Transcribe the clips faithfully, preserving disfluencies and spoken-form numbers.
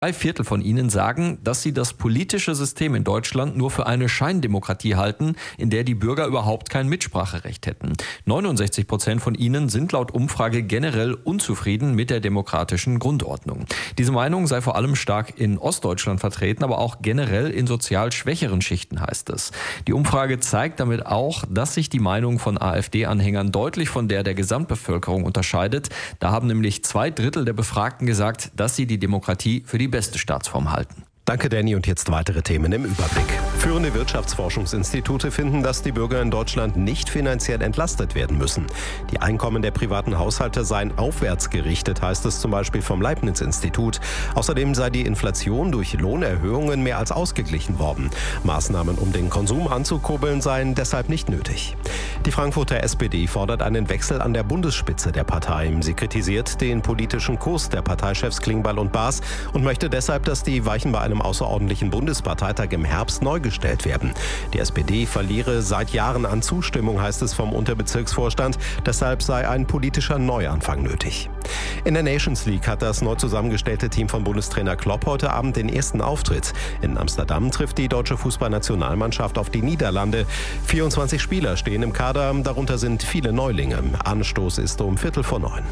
Drei Viertel von ihnen sagen, dass sie das politische System in Deutschland nur für eine Scheindemokratie halten, in der die Bürger überhaupt kein Mitspracherecht hätten. neunundsechzig Prozent von ihnen sind laut Umfrage generell unzufrieden mit der demokratischen Grundordnung. Diese Meinung sei vor allem stark in Ostdeutschland vertreten, aber auch generell in sozial schwächeren Schichten, heißt es. Die Umfrage zeigt damit auch, dass sich die Meinung von AfD-Anhängern deutlich von der der Gesamtbevölkerung unterscheidet. Da haben nämlich zwei Drittel der Befragten gesagt, dass sie die Demokratie für die beste Staatsform halten. Danke, Danny. Und jetzt weitere Themen im Überblick. Führende Wirtschaftsforschungsinstitute finden, dass die Bürger in Deutschland nicht finanziell entlastet werden müssen. Die Einkommen der privaten Haushalte seien aufwärts gerichtet, heißt es zum Beispiel vom Leibniz-Institut. Außerdem sei die Inflation durch Lohnerhöhungen mehr als ausgeglichen worden. Maßnahmen, um den Konsum anzukurbeln, seien deshalb nicht nötig. Die Frankfurter S P D fordert einen Wechsel an der Bundesspitze der Partei. Sie kritisiert den politischen Kurs der Parteichefs Klingbeil und Baas und möchte deshalb, dass die Weichen bei einem außerordentlichen Bundesparteitag im Herbst neu gestellt werden. Die S P D verliere seit Jahren an Zustimmung, heißt es vom Unterbezirksvorstand. Deshalb sei ein politischer Neuanfang nötig. In der Nations League hat das neu zusammengestellte Team von Bundestrainer Klopp heute Abend den ersten Auftritt. In Amsterdam trifft die deutsche Fußballnationalmannschaft auf die Niederlande. vierundzwanzig Spieler stehen im Kader, darunter sind viele Neulinge. Anstoß ist um Viertel vor neun.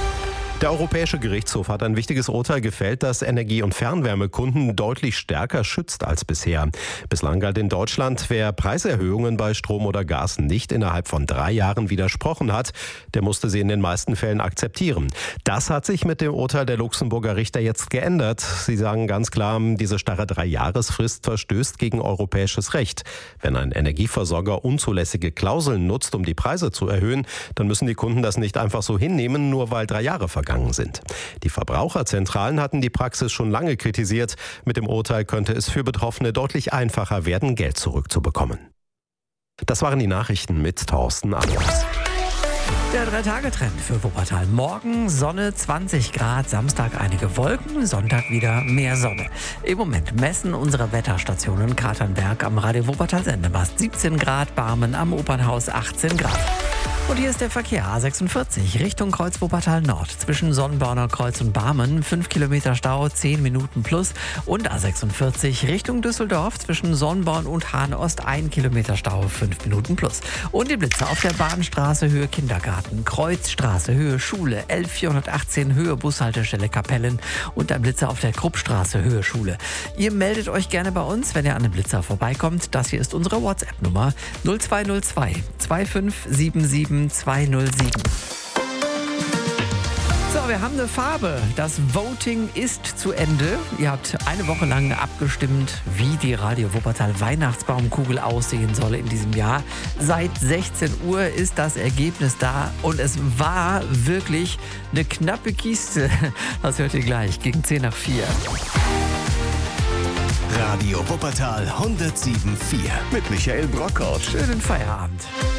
Der Europäische Gerichtshof hat ein wichtiges Urteil gefällt, das Energie- und Fernwärmekunden deutlich stärker schützt als bisher. Bislang galt in Deutschland, wer Preiserhöhungen bei Strom oder Gas nicht innerhalb von drei Jahren widersprochen hat, der musste sie in den meisten Fällen akzeptieren. Das hat sich mit dem Urteil der Luxemburger Richter jetzt geändert. Sie sagen ganz klar, diese starre Drei-Jahres-Frist verstößt gegen europäisches Recht. Wenn ein Energieversorger unzulässige Klauseln nutzt, um die Preise zu erhöhen, dann müssen die Kunden das nicht einfach so hinnehmen, nur weil drei Jahre vergangen sind. Die Verbraucherzentralen hatten die Praxis schon lange kritisiert. Mit dem Urteil könnte es für Betroffene deutlich einfacher werden, Geld zurückzubekommen. Das waren die Nachrichten mit Thorsten Anders. Der Drei-Tage-Trend für Wuppertal. Morgen Sonne, zwanzig Grad, Samstag einige Wolken, Sonntag wieder mehr Sonne. Im Moment messen unsere Wetterstationen Katernberg am Radio Wuppertal Sendemast siebzehn Grad, Barmen am Opernhaus achtzehn Grad. Und hier ist der Verkehr A sechsundvierzig Richtung Kreuz Wuppertal Nord. Zwischen Sonnenborner Kreuz und Barmen fünf Kilometer Stau, zehn Minuten plus. Und A sechsundvierzig Richtung Düsseldorf zwischen Sonnenborn und Hahn Ost ein Kilometer Stau, fünf Minuten plus. Und die Blitze auf der Bahnstraße Höhe Kindergarten, Kreuzstraße Höhe Schule, elf vierhundertachtzehn Höhe Bushaltestelle Kapellen und der Blitzer auf der Kruppstraße Höhe Schule. Ihr meldet euch gerne bei uns, wenn ihr an den Blitzer vorbeikommt. Das hier ist unsere WhatsApp-Nummer null zwei null zwei zwei fünf sieben sieben zwei null sieben. So, wir haben eine Farbe. Das Voting ist zu Ende. Ihr habt eine Woche lang abgestimmt, wie die Radio Wuppertal Weihnachtsbaumkugel aussehen soll in diesem Jahr. Seit sechzehn Uhr ist das Ergebnis da und es war wirklich eine knappe Kiste. Das hört ihr gleich, gegen zehn nach vier. Radio Wuppertal hundertsieben Komma vier mit Michael Brockhaus. Schönen Feierabend.